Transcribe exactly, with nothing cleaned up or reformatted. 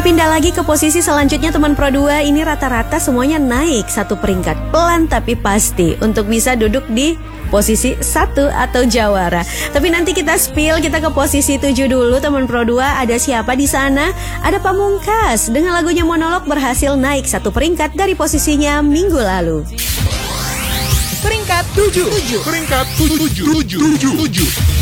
pindah lagi ke posisi selanjutnya teman Pro dua. Ini rata-rata semuanya naik satu peringkat, pelan tapi pasti, untuk bisa duduk di posisi satu atau jawara. Tapi nanti kita spill, kita ke posisi tujuh dulu teman Pro dua. Ada siapa di sana? Ada Pamungkas dengan lagunya Monolog berhasil naik satu peringkat dari posisinya minggu lalu. Peringkat tujuh. Peringkat tujuh. tujuh. tujuh.